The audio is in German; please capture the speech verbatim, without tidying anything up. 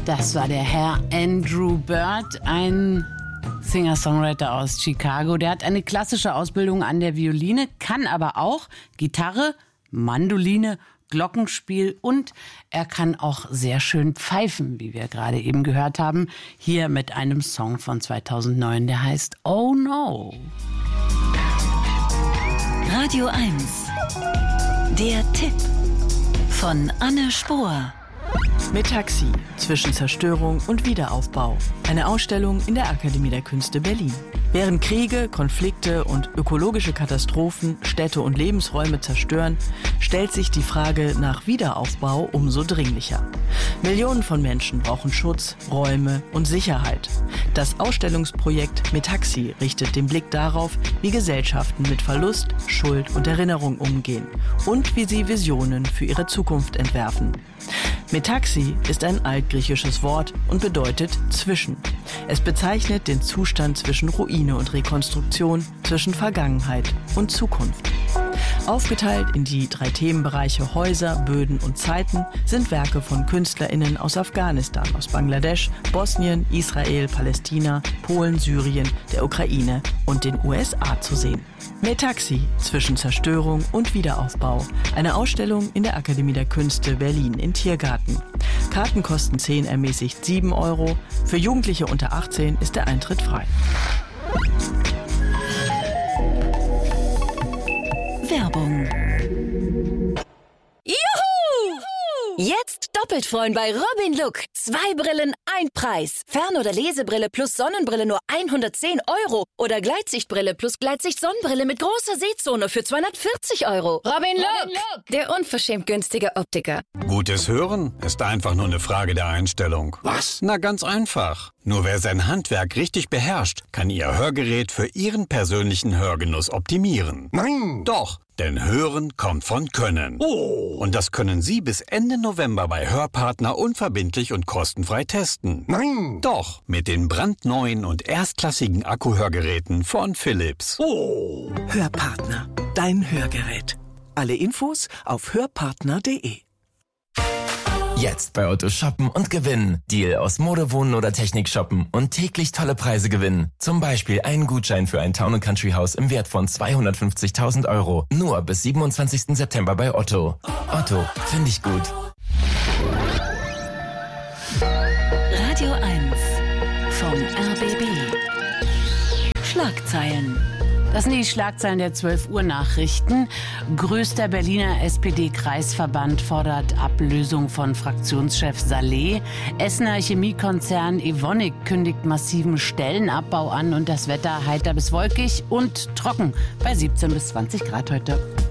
Das war der Herr Andrew Bird, ein Singer-Songwriter aus Chicago. Der hat eine klassische Ausbildung an der Violine, kann aber auch Gitarre, Mandoline, Glockenspiel und er kann auch sehr schön pfeifen, wie wir gerade eben gehört haben. Hier mit einem Song von zweitausendneun, der heißt Oh No. Radio eins. Der Tipp von Anne Spohr. Metaxi zwischen Zerstörung und Wiederaufbau. Eine Ausstellung in der Akademie der Künste Berlin. Während Kriege, Konflikte und ökologische Katastrophen Städte und Lebensräume zerstören, stellt sich die Frage nach Wiederaufbau umso dringlicher. Millionen von Menschen brauchen Schutz, Räume und Sicherheit. Das Ausstellungsprojekt Metaxi richtet den Blick darauf, wie Gesellschaften mit Verlust, Schuld und Erinnerung umgehen und wie sie Visionen für ihre Zukunft entwerfen. Metaxi ist ein altgriechisches Wort und bedeutet zwischen. Es bezeichnet den Zustand zwischen Ruine und Rekonstruktion, zwischen Vergangenheit und Zukunft. Aufgeteilt in die drei Themenbereiche Häuser, Böden und Zeiten sind Werke von KünstlerInnen aus Afghanistan, aus Bangladesch, Bosnien, Israel, Palästina, Polen, Syrien, der Ukraine und den U S A zu sehen. Metaxi zwischen Zerstörung und Wiederaufbau. Eine Ausstellung in der Akademie der Künste Berlin in Tiergarten. Karten kosten zehn, ermäßigt sieben Euro. Für Jugendliche unter achtzehn ist der Eintritt frei. Werbung. Juhu! Jetzt doppelt freuen bei Robin Look. Zwei Brillen, ein Preis. Fern- oder Lesebrille plus Sonnenbrille nur hundertzehn Euro. Oder Gleitsichtbrille plus Gleitsicht-Sonnenbrille mit großer Sehzone für zweihundertvierzig Euro. Robin Look, Robin Look, der unverschämt günstige Optiker. Gutes Hören ist einfach nur eine Frage der Einstellung. Was? Na, ganz einfach. Nur wer sein Handwerk richtig beherrscht, kann Ihr Hörgerät für Ihren persönlichen Hörgenuss optimieren. Nein! Doch, denn Hören kommt von Können. Oh! Und das können Sie bis Ende November bei Hörpartner unverbindlich und kostenfrei testen. Nein! Doch, mit den brandneuen und erstklassigen Akkuhörgeräten von Philips. Oh! Hörpartner, dein Hörgerät. Alle Infos auf hörpartner punkt de. Jetzt bei Otto shoppen und gewinnen. Deal aus Mode, Wohnen oder Technik shoppen und täglich tolle Preise gewinnen. Zum Beispiel einen Gutschein für ein Town and Country Haus im Wert von zweihundertfünfzigtausend Euro. Nur bis siebenundzwanzigsten September bei Otto. Otto, finde ich gut. Radio eins vom R B B. Schlagzeilen. Das sind die Schlagzeilen der zwölf Uhr Nachrichten. Größter Berliner S P D-Kreisverband fordert Ablösung von Fraktionschef Saleh. Essener Chemiekonzern Evonik kündigt massiven Stellenabbau an und das Wetter heiter bis wolkig und trocken bei siebzehn bis zwanzig Grad heute.